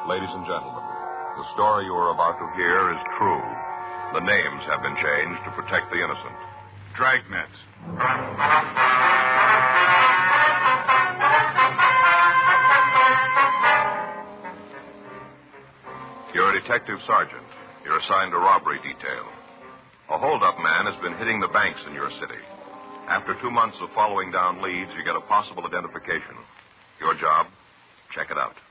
Ladies and gentlemen, the story you are about to hear is true. The names have been changed to protect the innocent. Dragnet. You're a detective sergeant. You're assigned a robbery detail. A hold-up man has been hitting the banks in your city. After 2 months of following down leads, you get a possible identification. Your job? Check it out.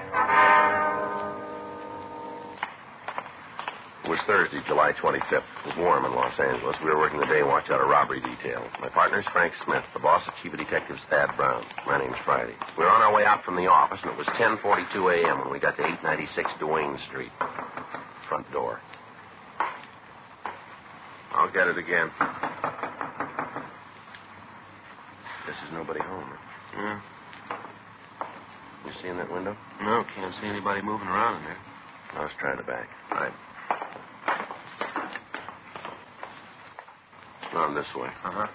It was Thursday, July 25th. It was warm in Los Angeles. We were working the day watch out a robbery detail. My partner's Frank Smith. The boss is Chief of Detectives Thad Brown. My name's Friday. We were on our way out from the office, and it was 10:42 a.m. when we got to 896 Duane Street. Front door. I'll get it again. Guess there's nobody home. Yeah. You see in that window? No, can't see anybody moving around in there. Let's try the back. Right. On this way. Uh-huh.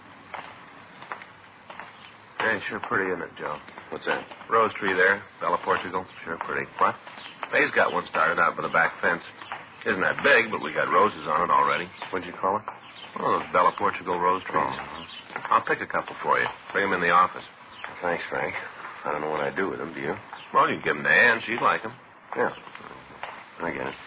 Hey, sure pretty, isn't it, Joe? What's that? Rose tree there, Bella Portugal. Sure pretty. What? They's got one started out by the back fence. Isn't that big, but we got roses on it already. What'd you call it? Oh, those Bella Portugal rose trees. Oh. I'll pick a couple for you. Bring them in the office. Thanks, Frank. I don't know what I'd do with them, do you? Well, you can give them to Ann. She'd like them. Yeah. I get it.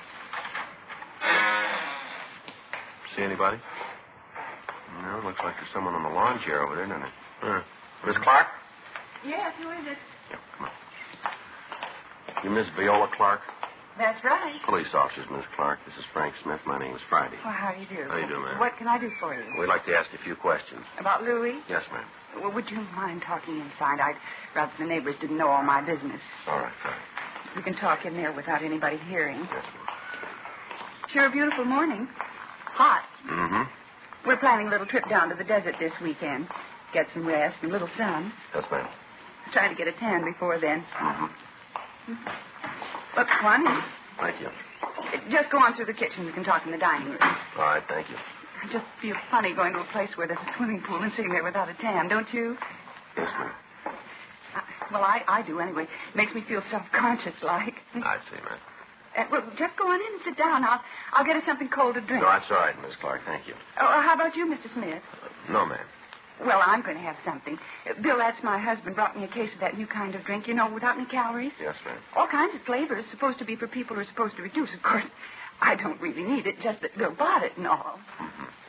See anybody? No, looks like there's someone on the lawn chair over there, doesn't it? Miss Clark? Yes, who is it? Yeah, come on. You Miss Viola Clark? That's right. Police officers, Miss Clark. This is Frank Smith. My name's Friday. Well, how do you do? How you doing, ma'am? What can I do for you? We'd like to ask you a few questions. About Louis? Yes, ma'am. Well, would you mind talking inside? I'd rather the neighbors didn't know all my business. All right, fine. You can talk in there without anybody hearing. Yes, ma'am. Sure a beautiful morning. Hot. Mm-hmm. We're planning a little trip down to the desert this weekend. Get some rest and a little sun. Yes, ma'am. Trying to get a tan before then. Mm-hmm. Look, one. Thank you. Just go on through the kitchen. We can talk in the dining room. All right, thank you. I just feel funny going to a place where there's a swimming pool and sitting there without a tan, don't you? Yes, ma'am. Well, I do anyway. Makes me feel self-conscious like. I see, ma'am. Well, just go on in and sit down. I'll get us something cold to drink. No, that's all right, Miss Clark. Thank you. Oh, how about you, Mr. Smith? No, ma'am. Well, I'm going to have something. Bill, that's my husband, brought me a case of that new kind of drink, you know, without any calories. Yes, ma'am. All kinds of flavors. Supposed to be for people who are supposed to reduce. Of course, I don't really need it, just that Bill bought it and all. Mm-hmm.